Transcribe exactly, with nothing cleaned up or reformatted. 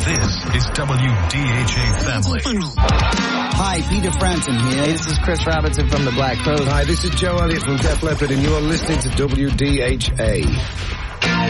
This is W D H A Family. Hi, Peter Frampton here. Hey, this is Chris Robinson from the Black Crowes. Hi, this is Joe Elliott from Def Leppard, and you're listening to W D H A.